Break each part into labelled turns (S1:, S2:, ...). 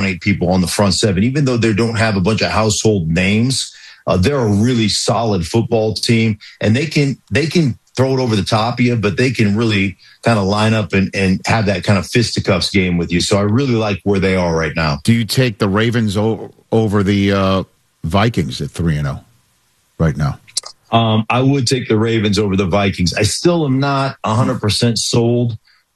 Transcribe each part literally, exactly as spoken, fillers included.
S1: dominate people on the front seven, even though they don't have a bunch of household names. Uh, they're a really solid football team, and they can they can throw it over the top of you, but they can really kind of line up and, and have that kind of fisticuffs game with you. So I really like where they are right now.
S2: Do you take the Ravens o- over the uh, Vikings at three and oh right now?
S1: Um, I would take the Ravens over the Vikings. I still am not one hundred percent sold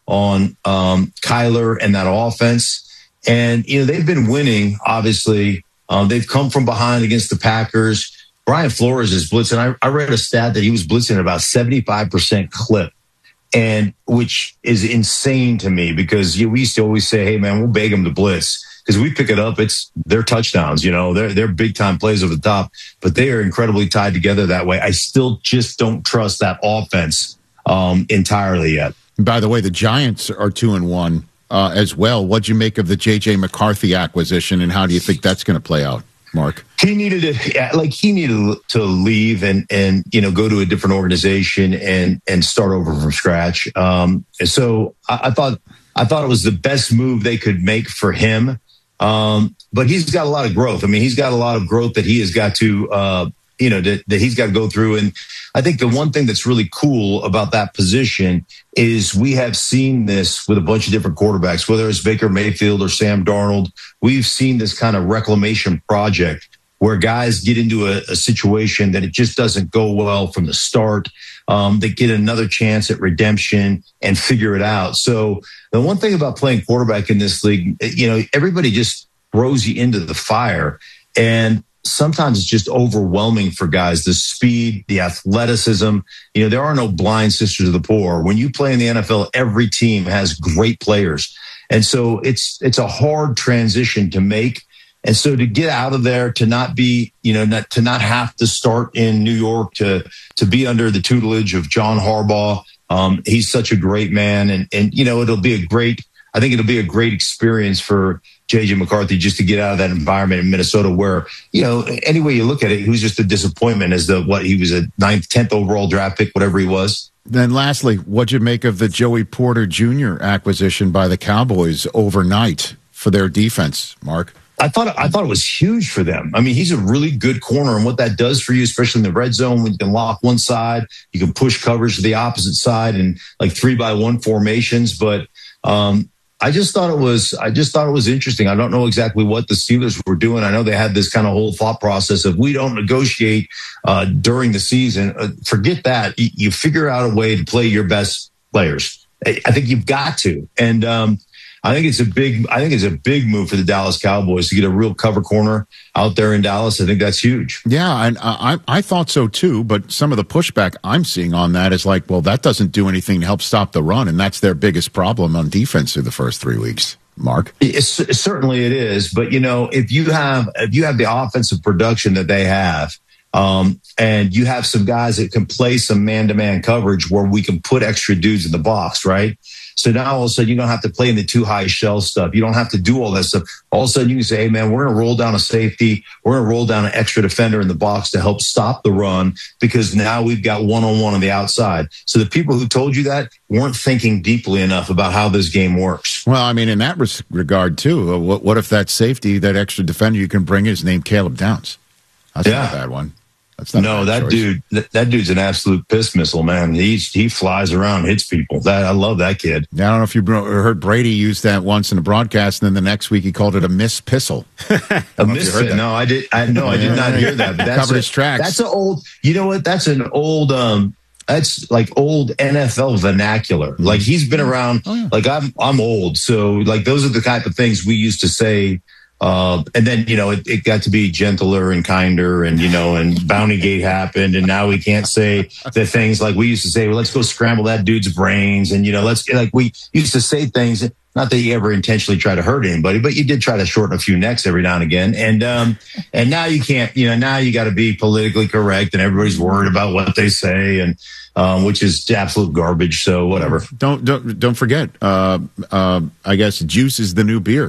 S1: on um, Kyler and that offense. And, you know, they've been winning, obviously. Um, they've come from behind against the Packers. Brian Flores is blitzing. I, I read a stat that he was blitzing at about seventy-five percent clip, and which is insane to me because you know, we used to always say, hey, man, we'll beg them to blitz. Because we pick it up, it's their touchdowns, you know, they're, they're big time plays over the top, but they are incredibly tied together that way. I still just don't trust that offense um, entirely yet.
S2: By the way, the Giants are two and one uh, as well. What'd you make of the J J McCarthy acquisition, and how do you think that's going to play out, Mark?
S1: He needed to, yeah, like he needed to leave and, and, you know, go to a different organization and, and start over from scratch. Um, so I, I thought, I thought it was the best move they could make for him. Um, but he's got a lot of growth. I mean, he's got a lot of growth that he has got to, uh, you know, that, that he's got to go through. And I think the one thing that's really cool about that position is we have seen this with a bunch of different quarterbacks, whether it's Baker Mayfield or Sam Darnold. We've seen this kind of reclamation project where guys get into a, a situation that it just doesn't go well from the start. Um, they get another chance at redemption and figure it out. So the one thing about playing quarterback in this league, you know, everybody just throws you into the fire. And sometimes it's just overwhelming for guys, the speed, the athleticism. You know, there are no blind sisters of the poor. When you play in the N F L, every team has great players. And so it's it's a hard transition to make. And so to get out of there, to not be, you know, not, to not have to start in New York, to to be under the tutelage of John Harbaugh, um, he's such a great man. And, and, you know, it'll be a great, I think it'll be a great experience for J J McCarthy just to get out of that environment in Minnesota where, you know, any way you look at it, he was just a disappointment as the, what, he was a ninth, tenth overall draft pick, whatever he was.
S2: Then lastly, what'd you make of the Joey Porter Junior acquisition by the Cowboys overnight for their defense, Mark?
S1: I thought I thought it was huge for them. I mean, he's a really good corner, and what that does for you, especially in the red zone, when you can lock one side, you can push coverage to the opposite side and like three by one formations. But um, I just thought it was I just thought it was interesting. I don't know exactly what the Steelers were doing. I know they had this kind of whole thought process of we don't negotiate uh, during the season. Uh, forget that. You, you figure out a way to play your best players. I, I think you've got to, and. Um, I think it's a big. I think it's a big move for the Dallas Cowboys to get a real cover corner out there in Dallas. I think that's huge.
S2: Yeah, and I I thought so too. But some of the pushback I'm seeing on that is like, well, that doesn't do anything to help stop the run, and that's their biggest problem on defense through the first three weeks. Mark,
S1: it's, certainly it is. But you know, if you have if you have the offensive production that they have. Um, and you have some guys that can play some man-to-man coverage where we can put extra dudes in the box, right? So now all of a sudden you don't have to play in the too high shell stuff. You don't have to do all that stuff. All of a sudden you can say, hey, man, we're going to roll down a safety. We're going to roll down an extra defender in the box to help stop the run because now we've got one-on-one on the outside. So the people who told you that weren't thinking deeply enough about how this game works.
S2: Well, I mean, in that regard, too, what, what if that safety, that extra defender you can bring is named Caleb Downs? That's yeah. not a bad one. That's not
S1: no, that
S2: choice.
S1: dude, that, that dude's an absolute piss missile, man. He he flies around, hits people. That I love that kid.
S2: Yeah, I don't know if you heard Brady use that once in a broadcast, and then the next week he called it a miss pissile.
S1: a miss No, I did. I no, I did not hear that. But that's
S2: covered
S1: a,
S2: his tracks.
S1: That's an old. You know what? That's an old. Um, that's like old N F L vernacular. Like he's been around. Oh, yeah. Like I'm. I'm old, so like those are the type of things we used to say. Uh, and then, you know, it, it got to be gentler and kinder and, you know, and Bountygate happened. And now we can't say the things like we used to say, well, let's go scramble that dude's brains. And, you know, let's like we used to say things, not that you ever intentionally try to hurt anybody, but you did try to shorten a few necks every now and again. And, um, and now you can't, you know, now you got to be politically correct and everybody's worried about what they say and, um, which is absolute garbage. So whatever.
S2: Don't, don't, don't forget, uh, uh, I guess juice is the new beer.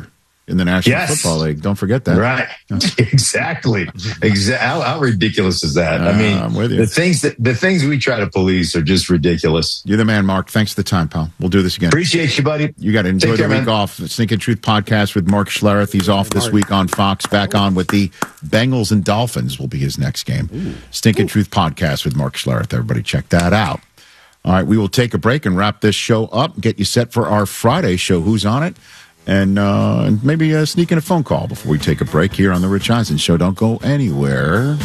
S2: in the National
S1: Yes.
S2: Football League. Don't forget that.
S1: Right. Exactly. Exactly. How, how ridiculous is that?
S2: Uh,
S1: I mean,
S2: I'm with you.
S1: the things that the things we try to police are just ridiculous.
S2: You're the man, Mark. Thanks for the time, pal. We'll do this again.
S1: Appreciate you, buddy.
S2: You got to enjoy
S1: Take
S2: the
S1: care,
S2: week
S1: man.
S2: off. The Sneaking Truth podcast with Mark Schlereth. He's off this week on Fox. Back on with the Bengals and Dolphins will be his next game. Ooh. Sneaking Truth podcast with Mark Schlereth. Everybody check that out. All right, we will take a break and wrap this show up, get you set for our Friday show, Who's On It, and uh, maybe uh, sneak in a phone call before we take a break here on The Rich Eisen Show. Don't go anywhere.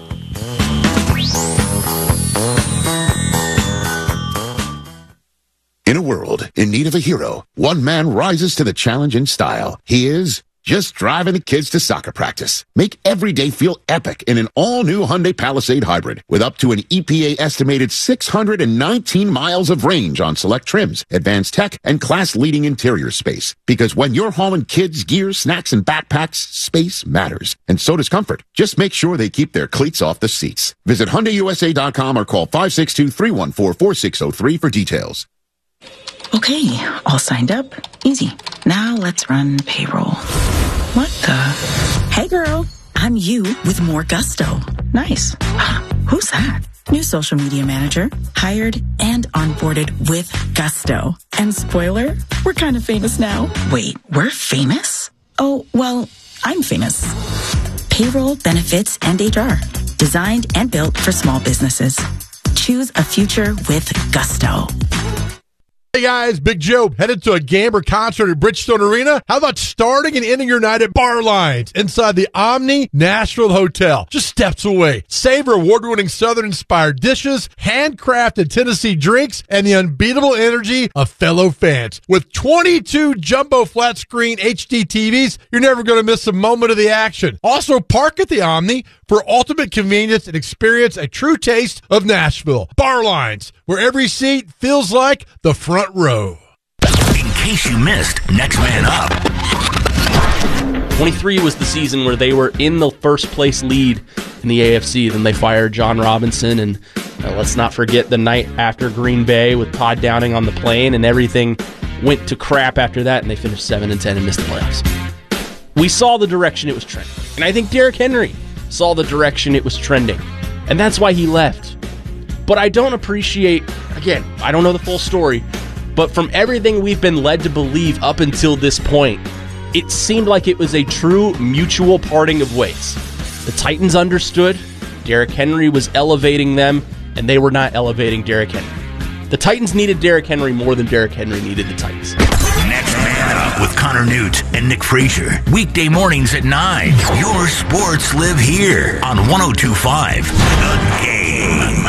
S3: In a world in need of a hero, one man rises to the challenge in style. He is just driving the kids to soccer practice. Make every day feel epic in an all-new Hyundai Palisade Hybrid with up to an E P A-estimated six hundred nineteen miles of range on select trims, advanced tech, and class-leading interior space. Because when you're hauling kids, gear, snacks, and backpacks, space matters. And so does comfort. Just make sure they keep their cleats off the seats. Visit Hyundai U S A dot com or call five six two, three one four, four six zero three for details.
S4: Okay, all signed up. Easy. Now let's run payroll. What the? Hey girl, I'm you with more gusto. Nice. Who's that? New social media manager. Hired and onboarded with gusto. And spoiler, we're kind of famous now. Wait, we're famous? Oh, well, I'm famous. Payroll, benefits, and H R. Designed and built for small businesses. Choose a future with gusto.
S5: Hey guys, Big Joe, headed to a game or concert at Bridgestone Arena? How about starting and ending your night at Bar Lines inside the Omni Nashville Hotel, just steps away? Savor award-winning Southern-inspired dishes, handcrafted Tennessee drinks, and the unbeatable energy of fellow fans. With twenty-two jumbo flat-screen H D T Vs, you're never going to miss a moment of the action. Also, park at the Omni for ultimate convenience and experience a true taste of Nashville. Bar Lines, where every seat feels like the front row.
S6: In case you missed Next Man Up.
S7: twenty-three was the season where they were in the first place lead in the A F C. Then they fired John Robinson, and uh, let's not forget the night after Green Bay with Todd Downing on the plane, and everything went to crap after that, and they finished seven and ten and missed the playoffs. We saw the direction it was trending, and I think Derrick Henry saw the direction it was trending, and that's why he left. But I don't appreciate, again, I don't know the full story, but from everything we've been led to believe up until this point, it seemed like it was a true mutual parting of ways. The Titans understood Derrick Henry was elevating them, and they were not elevating Derrick Henry. The Titans needed Derrick Henry more than Derrick Henry needed the Titans.
S6: Next Man Up with Connor Newt and Nick Frazier. Weekday mornings at nine. Your sports live here on one oh two point five The Game.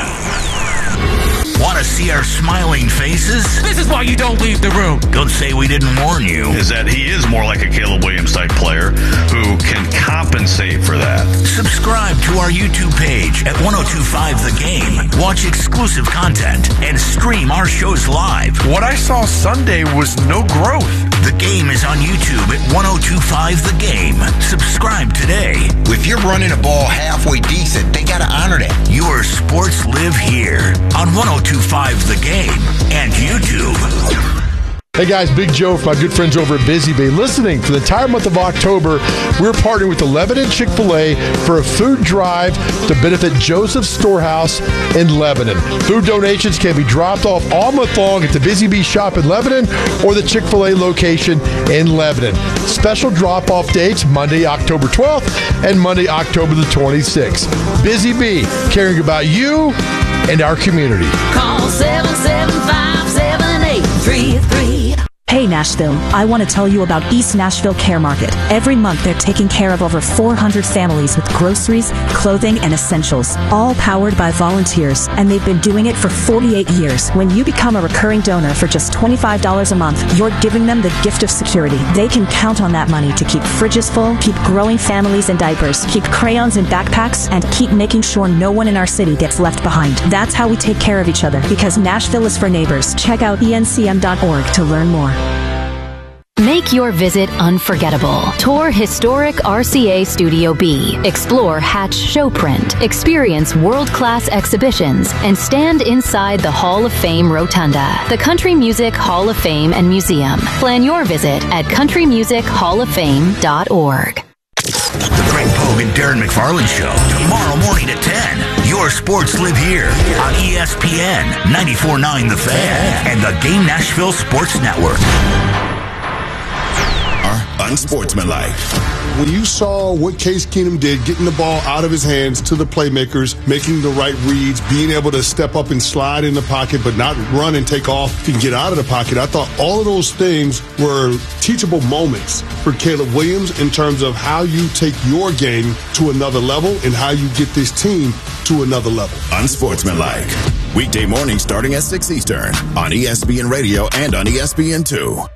S6: Want to see our smiling faces?
S8: This is why you don't leave the room.
S6: Don't say we didn't warn you.
S9: Is that he is more like a Caleb Williams type player who can compensate for that.
S6: Subscribe to our YouTube page at one oh two point five The Game. Watch exclusive content and stream our shows live.
S9: What I saw Sunday was no growth.
S6: The Game is on YouTube at one oh two point five The Game. Subscribe today.
S10: If you're running a ball halfway decent, they got to honor that.
S6: Your sports live here on one oh two point five The Game and YouTube.
S5: Hey guys, Big Joe from my good friends over at Busy Bee. Listening for the entire month of October, we're partnering with the Lebanon Chick-fil-A for a food drive to benefit Joseph's Storehouse in Lebanon. Food donations can be dropped off all month long at the Busy Bee shop in Lebanon or the Chick-fil-A location in Lebanon. Special drop-off dates, Monday, October twelfth and Monday, October the twenty-sixth. Busy Bee, caring about you and our community.
S11: Call seven seven five, seven eight three three.
S12: Hey Nashville, I want to tell you about East Nashville Care Market. Every month they're taking care of over four hundred families with groceries, clothing, and essentials, all powered by volunteers, and they've been doing it for forty-eight years. When you become a recurring donor for just twenty-five dollars a month, you're giving them the gift of security. They can count on that money to keep fridges full, keep growing families in diapers, keep crayons in backpacks, and keep making sure no one in our city gets left behind. That's how we take care of each other, because Nashville is for neighbors. Check out E N C M dot org to learn more.
S8: Make your visit unforgettable. Tour historic R C A Studio B. Explore Hatch Showprint. Experience world-class exhibitions and stand inside the Hall of Fame Rotunda, the Country Music Hall of Fame and Museum. Plan your visit at country music hall of fame dot org.
S6: The Greg Pogue and Darren McFarland Show, tomorrow morning at ten. Your sports live here on E S P N, ninety-four point nine The Fan, and the Game Nashville Sports Network.
S13: Unsportsmanlike. When you saw what Case Keenum did, getting the ball out of his hands to the playmakers, making the right reads, being able to step up and slide in the pocket, but not run and take off and get out of the pocket, I thought all of those things were teachable moments for Caleb Williams in terms of how you take your game to another level and how you get this team to another level.
S14: Unsportsmanlike. Weekday morning starting at six Eastern on E S P N Radio and on E S P N two.